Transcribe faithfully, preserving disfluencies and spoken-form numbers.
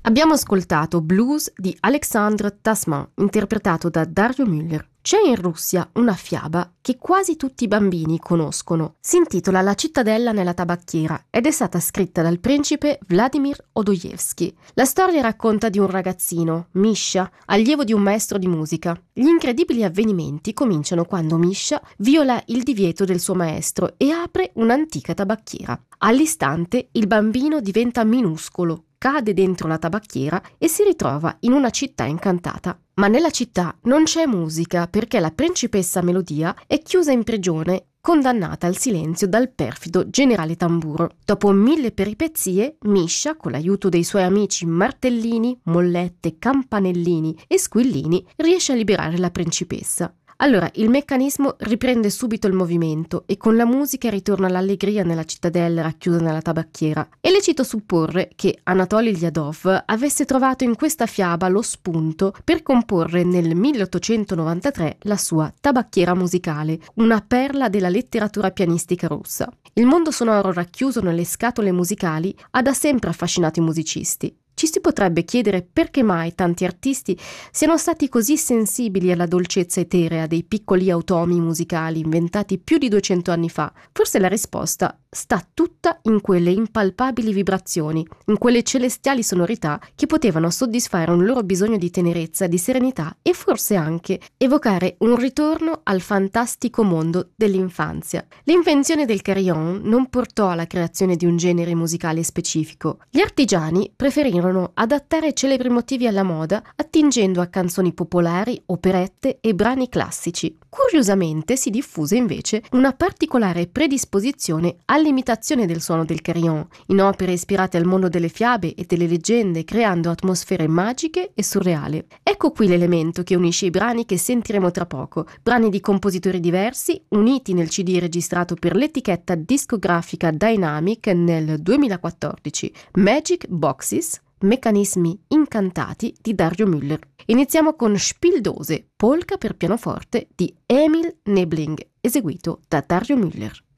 Abbiamo ascoltato Blues di Alexandre Tasman, interpretato da Dario Müller. C'è in Russia una fiaba che quasi tutti i bambini conoscono. Si intitola La cittadella nella tabacchiera ed è stata scritta dal principe Vladimir Odoyevsky. La storia racconta di un ragazzino, Misha, allievo di un maestro di musica. Gli incredibili avvenimenti cominciano quando Misha viola il divieto del suo maestro e apre un'antica tabacchiera. All'istante il bambino diventa minuscolo, cade dentro la tabacchiera e si ritrova in una città incantata. Ma nella città non c'è musica perché la principessa Melodia è chiusa in prigione, condannata al silenzio dal perfido generale Tamburo. Dopo mille peripezie, Misha, con l'aiuto dei suoi amici Martellini, Mollette, Campanellini e Squillini, riesce a liberare la principessa. Allora il meccanismo riprende subito il movimento e con la musica ritorna l'allegria nella cittadella racchiusa nella tabacchiera. È lecito supporre che Anatoli Liadov avesse trovato in questa fiaba lo spunto per comporre nel milleottocentonovantatré la sua Tabacchiera musicale, una perla della letteratura pianistica russa. Il mondo sonoro racchiuso nelle scatole musicali ha da sempre affascinato i musicisti. Ci si potrebbe chiedere perché mai tanti artisti siano stati così sensibili alla dolcezza eterea dei piccoli automi musicali inventati più di duecento anni fa. Forse la risposta sta tutta in quelle impalpabili vibrazioni, in quelle celestiali sonorità che potevano soddisfare un loro bisogno di tenerezza, di serenità e forse anche evocare un ritorno al fantastico mondo dell'infanzia. L'invenzione del carillon non portò alla creazione di un genere musicale specifico. Gli artigiani preferirono adattare celebri motivi alla moda, attingendo a canzoni popolari, operette e brani classici. Curiosamente si diffuse invece una particolare predisposizione all'imitazione del suono del carillon, in opere ispirate al mondo delle fiabe e delle leggende, creando atmosfere magiche e surreali. Ecco qui l'elemento che unisce i brani che sentiremo tra poco, brani di compositori diversi, uniti nel C D registrato per l'etichetta discografica Dynamic nel duemilaquattordici, Magic Boxes, Meccanismi incantati di Dario Müller. Iniziamo con Spieldose, polka per pianoforte di Emil Nebling, eseguito da Dario Müller.